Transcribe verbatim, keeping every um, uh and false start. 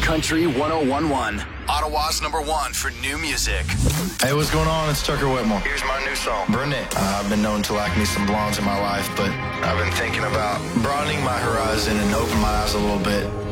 Country one oh one point one. Ottawa's number one for new music. Hey, what's going on? It's Tucker Whitmore. Here's my new song, Burnett. Uh, I've been known to like me some blondes in my life, but I've been thinking about broadening my horizon and open my eyes a little bit.